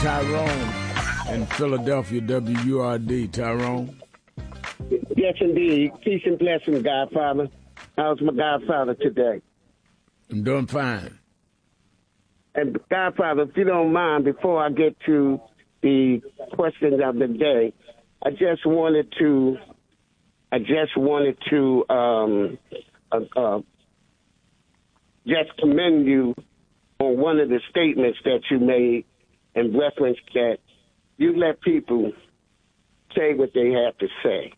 Tyrone in Philadelphia, WURD. Tyrone? Yes, indeed. Peace and blessings, Godfather. How's my Godfather today? I'm doing fine. And Godfather, if you don't mind, before I get to the questions of the day, I just wanted to just commend you on one of the statements that you made in reference that you let people say what they have to say.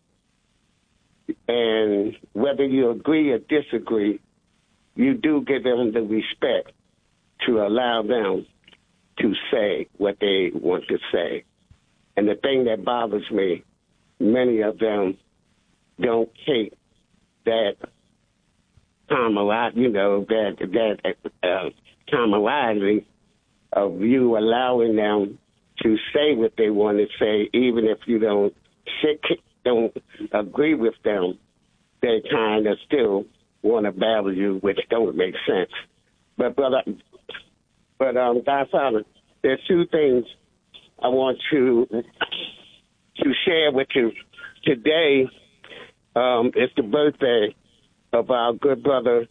And whether you agree or disagree, you do give them the respect to allow them to say what they want to say. And the thing that bothers me, many of them don't take that camaraderie, camaraderie of you allowing them to say what they want to say, even if you don't agree with them. They kind of still want to battle you, which don't make sense. But Godfather, there's two things I want to share with you. Today is the birthday of our good brother,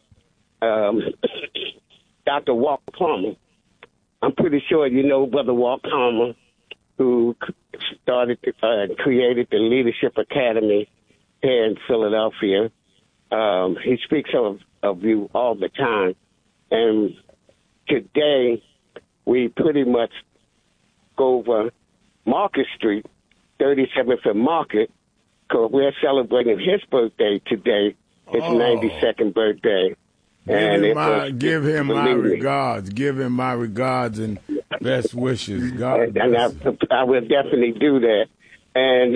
Dr. Walter Palmer. I'm pretty sure you know Brother Walter Palmer, who started created the Leadership Academy here in Philadelphia. He speaks of you all the time. And today, we pretty much go over Market Street, 37th and Market, because we're celebrating his birthday today, his 92nd birthday. Give him my regards. Give him my regards and best wishes. God and I will definitely do that. And,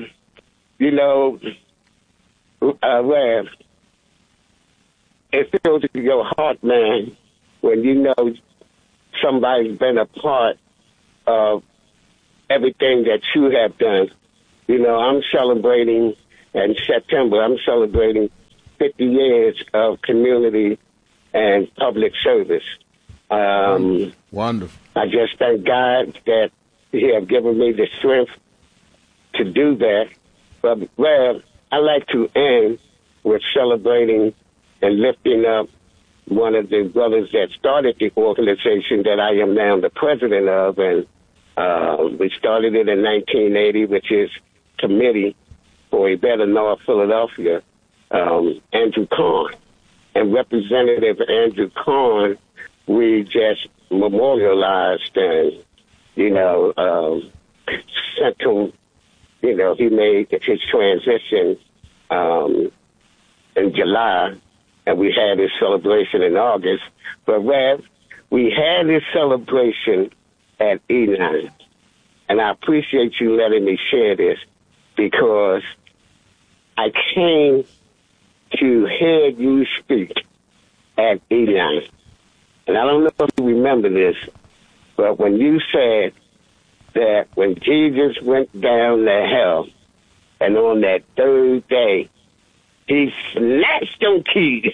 Rev, it fills your heart, man, when you know somebody's been a part of everything that you have done. I'm celebrating in September. I'm celebrating 50 years of community and public service. Wonderful. I just thank God that He have given me the strength to do that. But, well, I like to end with celebrating and lifting up one of the brothers that started the organization that I am now the president of. And we started it in 1980, which is Committee for a Better North Philadelphia. Andrew Kahn. And Representative Andrew Kahn, we just memorialized and, sent him, he made his transition in July, and we had his celebration in August. But, Rev, we had his celebration at E9. And I appreciate you letting me share this because I came to hear you speak at E9. And I don't know if you remember this, but when you said that when Jesus went down to hell and on that third day, he snatched them keys.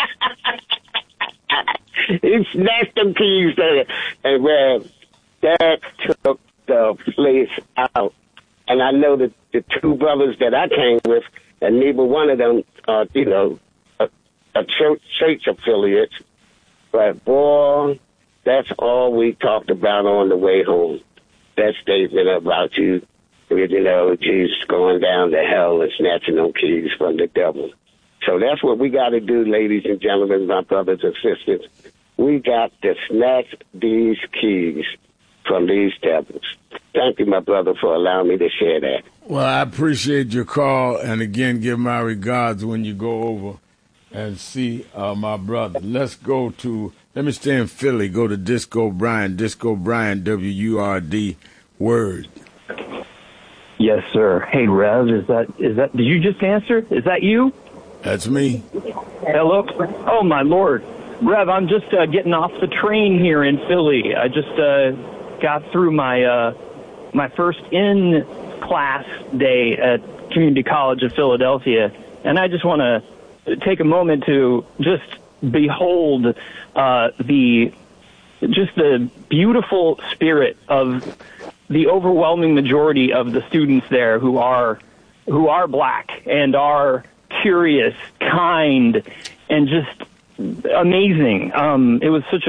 He snatched them keys there. And that took the place out. And I know that the two brothers that I came with, and neither one of them are, a church affiliates. But, boy, that's all we talked about on the way home. That statement about you, Jesus going down to hell and snatching them keys from the devil. So that's what we got to do, ladies and gentlemen, my brothers and sisters. We got to snatch these keys from these devils. Thank you, my brother, for allowing me to share that. Well, I appreciate your call, and again, give my regards when you go over and see my brother. Let me stay in Philly, go to Disco Brian, WURD, Word. Yes, sir. Hey, Rev, is that, did you just answer? Is that you? That's me. Hello? Oh, my Lord. Rev, I'm just getting off the train here in Philly. I just got through my first in-class day at Community College of Philadelphia, and I just want to take a moment to just behold the just the beautiful spirit of the overwhelming majority of the students there who are black and are curious, kind, and just amazing. It was such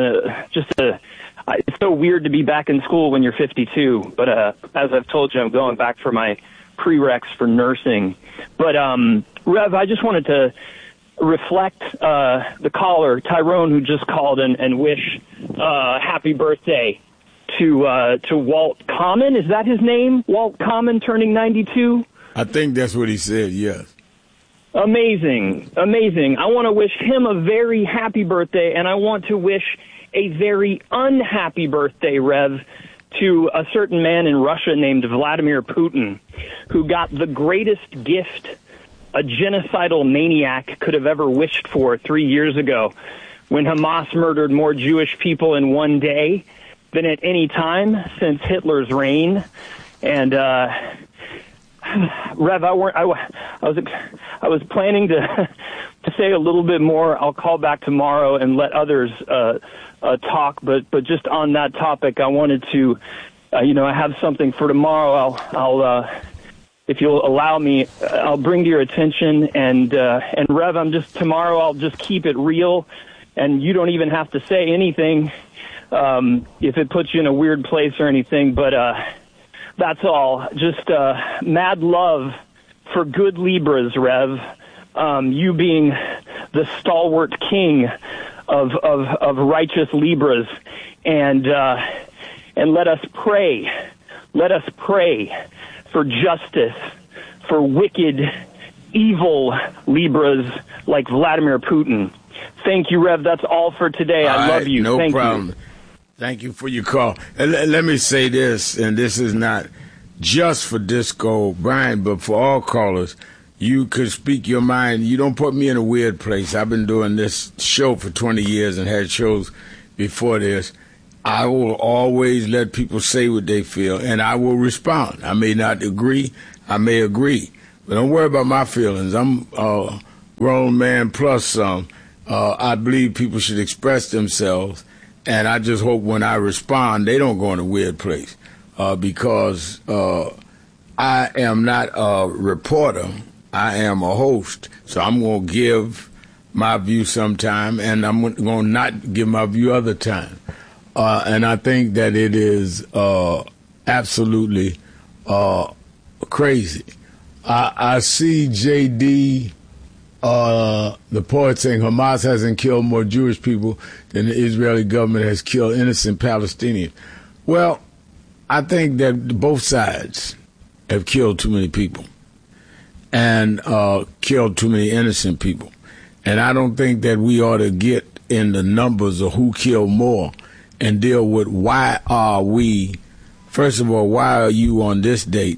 it's so weird to be back in school when you're 52, but as I've told you, I'm going back for my prereqs for nursing. But Rev, I just wanted to reflect the caller, Tyrone, who just called and wish happy birthday to Walt Common. Is that his name? Walt Common turning 92? I think that's what he said, yes. Amazing. I want to wish him a very happy birthday, and I want to wish a very unhappy birthday, Rev, to a certain man in Russia named Vladimir Putin, who got the greatest gift a genocidal maniac could have ever wished for 3 years ago, when Hamas murdered more Jewish people in one day than at any time since Hitler's reign. And Rev, I was planning to say a little bit more. I'll call back tomorrow and let others talk. But just on that topic, I wanted to, I have something for tomorrow. I'll if you'll allow me, I'll bring to your attention. And Rev, tomorrow I'll just keep it real, and you don't even have to say anything if it puts you in a weird place or anything. But that's all. Just mad love for good Libras, Rev. You being the stalwart king of righteous Libras, and let us pray. Let us pray for justice for wicked, evil Libras like Vladimir Putin. Thank you, Rev. That's all for today. I love you. No Thank problem. You. Thank you for your call. And let me say this, and this is not just for Disco Brian, but for all callers. You could speak your mind. You don't put me in a weird place. I've been doing this show for 20 years and had shows before this. I will always let people say what they feel, and I will respond. I may not agree. I may agree. But don't worry about my feelings. I'm a grown man plus some. I believe people should express themselves, and I just hope when I respond, they don't go in a weird place because I am not a reporter. I am a host, so I'm going to give my view sometime, and I'm going to not give my view other time. And I think that it is absolutely crazy. I see J.D., the poet, saying Hamas hasn't killed more Jewish people than the Israeli government has killed innocent Palestinians. Well, I think that both sides have killed too many people and killed too many innocent people. And I don't think that we ought to get in the numbers of who killed more and deal with why are we, first of all, why are you on this date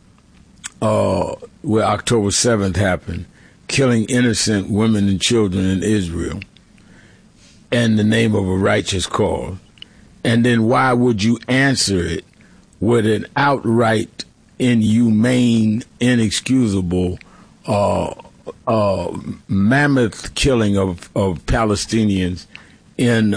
where October 7th happened, killing innocent women and children in Israel in the name of a righteous cause? And then why would you answer it with an outright, inhumane, inexcusable, mammoth killing of Palestinians in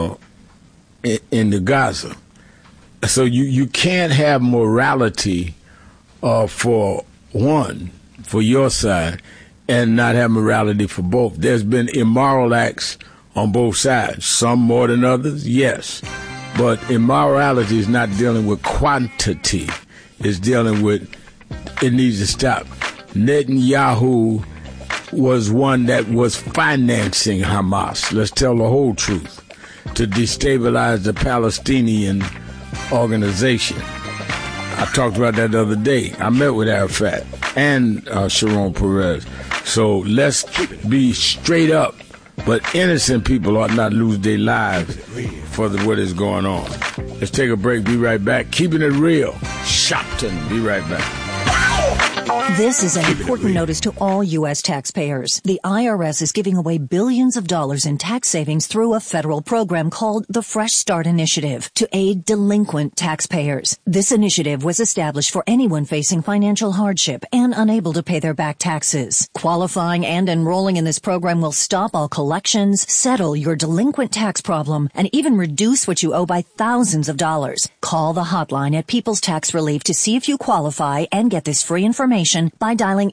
the Gaza? So you can't have morality for one, for your side, and not have morality for both. There's been immoral acts on both sides, some more than others, yes. But immorality is not dealing with quantity. It's dealing with, it needs to stop. Netanyahu was one that was financing Hamas. Let's tell the whole truth. To destabilize the Palestinian organization. I talked about that the other day. I met with Arafat and Sharon Peres. So let's be straight up. But innocent people ought not lose their lives for what is going on. Let's take a break. Be right back. Keeping it real. Shopton. Be right back. This is an important notice to all U.S. taxpayers. The IRS is giving away billions of dollars in tax savings through a federal program called the Fresh Start Initiative to aid delinquent taxpayers. This initiative was established for anyone facing financial hardship and unable to pay their back taxes. Qualifying and enrolling in this program will stop all collections, settle your delinquent tax problem, and even reduce what you owe by thousands of dollars. Call the hotline at People's Tax Relief to see if you qualify and get this free information by dialing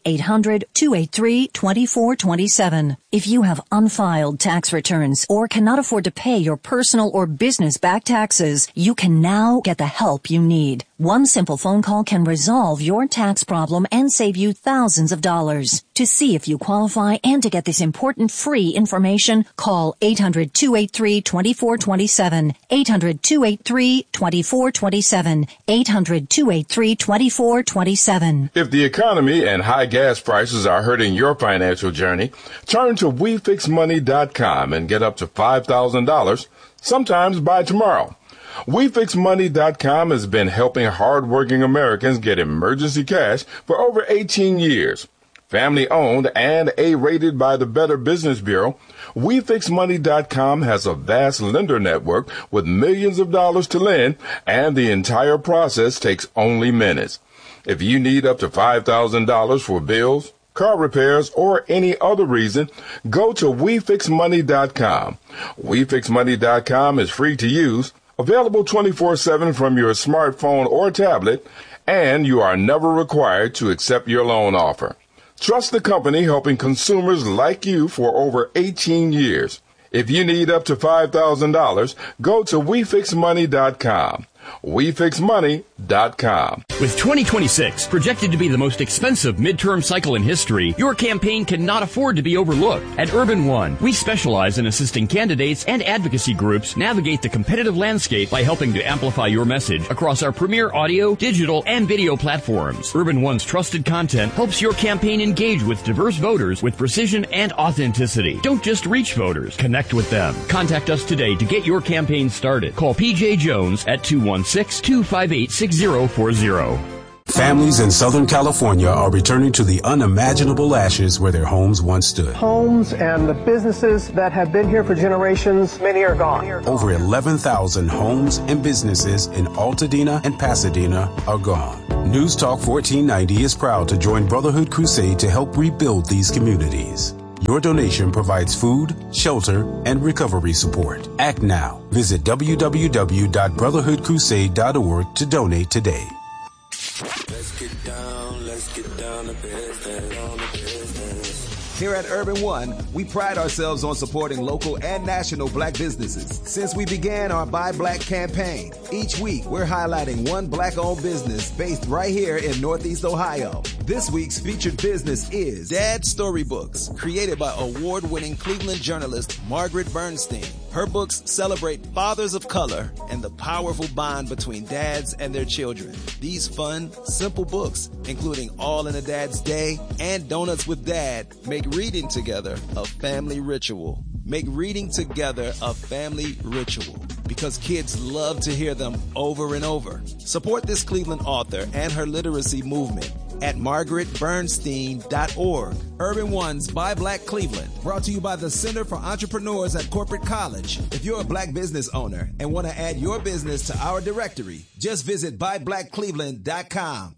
800-283-2427. If you have unfiled tax returns or cannot afford to pay your personal or business back taxes, you can now get the help you need. One simple phone call can resolve your tax problem and save you thousands of dollars. To see if you qualify and to get this important free information, call 800-283-2427, 800-283-2427, 800-283-2427. If the economy and high gas prices are hurting your financial journey, turn to WeFixMoney.com and get up to $5,000, sometimes by tomorrow. WeFixMoney.com has been helping hardworking Americans get emergency cash for over 18 years. Family owned and A-rated by the Better Business Bureau, WeFixMoney.com has a vast lender network with millions of dollars to lend, and the entire process takes only minutes. If you need up to $5,000 for bills, car repairs, or any other reason, go to WeFixMoney.com. WeFixMoney.com is free to use, available 24/7 from your smartphone or tablet, and you are never required to accept your loan offer. Trust the company helping consumers like you for over 18 years. If you need up to $5,000, go to WeFixMoney.com. WeFixMoney.com. With 2026 projected to be the most expensive midterm cycle in history, your campaign cannot afford to be overlooked. At Urban One, we specialize in assisting candidates and advocacy groups navigate the competitive landscape by helping to amplify your message across our premier audio, digital, and video platforms. Urban One's trusted content helps your campaign engage with diverse voters with precision and authenticity. Don't just reach voters, connect with them. Contact us today to get your campaign started. Call PJ Jones at 216-258-6040. Families in Southern California are returning to the unimaginable ashes where their homes once stood. Homes and the businesses that have been here for generations, many are gone. Over 11,000 homes and businesses in Altadena and Pasadena are gone. News Talk 1490 is proud to join Brotherhood Crusade to help rebuild these communities. Your donation provides food, shelter, and recovery support. Act now. Visit www.brotherhoodcrusade.org to donate today. Let's get down to business. Here at Urban One, we pride ourselves on supporting local and national black businesses. Since we began our Buy Black campaign, each week we're highlighting one black-owned business based right here in Northeast Ohio. This week's featured business is Dad Storybooks, created by award-winning Cleveland journalist Margaret Bernstein. Her books celebrate fathers of color and the powerful bond between dads and their children. These fun, simple books, including All in a Dad's Day and Donuts with Dad, make reading together a family ritual. Make reading together a family ritual, because kids love to hear them over and over. Support this Cleveland author and her literacy movement at margaretbernstein.org. Urban One's Buy Black Cleveland, brought to you by the Center for Entrepreneurs at Corporate College. If you're a black business owner and want to add your business to our directory, just visit buyblackcleveland.com.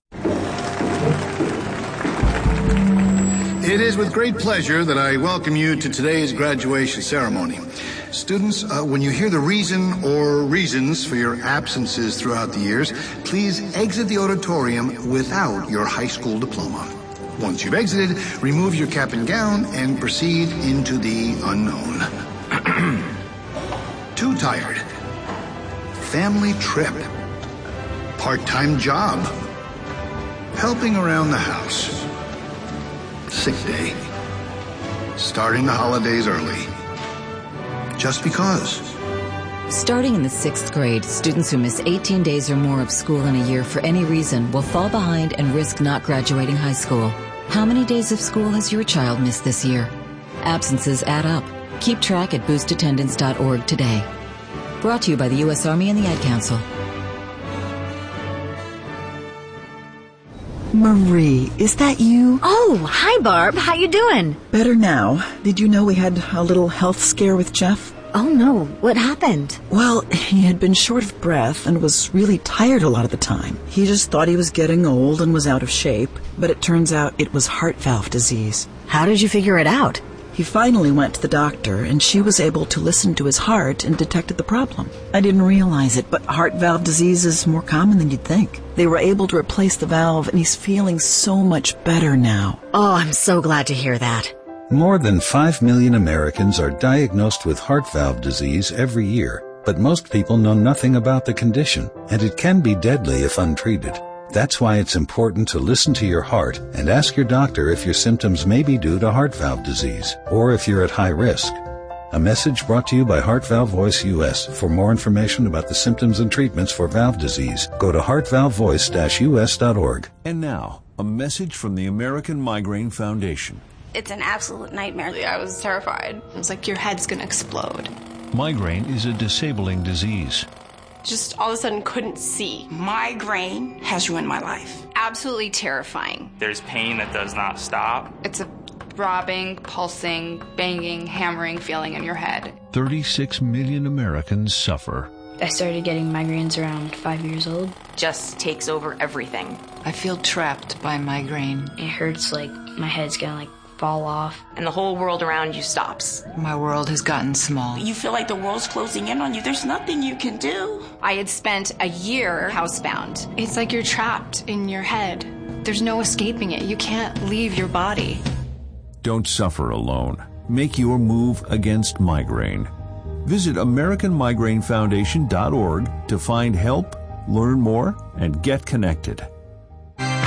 It is with great pleasure that I welcome you to today's graduation ceremony. Students, when you hear the reason or reasons for your absences throughout the years, please exit the auditorium without your high school diploma. Once you've exited, remove your cap and gown and proceed into the unknown. Too tired. Family trip. Part-time job. Helping around the house. Sick day. Starting the holidays early. Just because. Starting in the 6th grade, students who miss 18 days or more of school in a year for any reason will fall behind and risk not graduating high school. How many days of school has your child missed this year? Absences add up. Keep track at boostattendance.org today. Brought to you by the U.S. Army and the Ad Council. Marie, is that you? Oh, hi, Barb. How you doing? Better now. Did you know we had a little health scare with Jeff? Oh, no. What happened? Well, he had been short of breath and was really tired a lot of the time. He just thought he was getting old and was out of shape, but it turns out it was heart valve disease. How did you figure it out? He finally went to the doctor, and she was able to listen to his heart and detected the problem. I didn't realize it, but heart valve disease is more common than you'd think. They were able to replace the valve, and he's feeling so much better now. Oh, I'm so glad to hear that. More than 5 million Americans are diagnosed with heart valve disease every year, but most people know nothing about the condition, and it can be deadly if untreated. That's why it's important to listen to your heart and ask your doctor if your symptoms may be due to heart valve disease or if you're at high risk. A message brought to you by Heart Valve Voice US. For more information about the symptoms and treatments for valve disease, go to heartvalvevoice-us.org. And now, a message from the American Migraine Foundation. It's an absolute nightmare. I was terrified. It was like your head's going to explode. Migraine is a disabling disease. Just all of a sudden couldn't see. Migraine has ruined my life. Absolutely terrifying. There's pain that does not stop. It's a throbbing, pulsing, banging, hammering feeling in your head. 36 million Americans suffer. I started getting migraines around 5 years old. Just takes over everything. I feel trapped by migraine. It hurts like my head's gonna fall off. And the whole world around you stops. My world has gotten small. You feel like the world's closing in on you. There's nothing you can do. I had spent a year housebound. It's like you're trapped in your head. There's no escaping it. You can't leave your body. Don't suffer alone. Make your move against migraine. Visit AmericanMigraineFoundation.org to find help, learn more, and get connected.